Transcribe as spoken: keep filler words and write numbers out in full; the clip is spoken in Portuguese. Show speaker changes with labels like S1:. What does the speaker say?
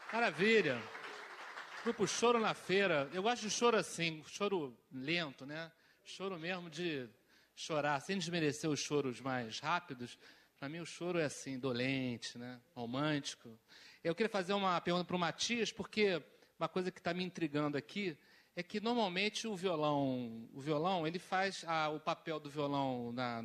S1: Maravilha. Grupo Choro na Feira. Eu gosto de choro assim, choro lento, né? Choro mesmo de chorar, sem desmerecer os choros mais rápidos. Para mim o choro é assim, dolente, né? Romântico. Eu queria fazer uma pergunta para o Matias, porque uma coisa que está me intrigando aqui é que normalmente o violão, o violão ele faz a, o papel do violão na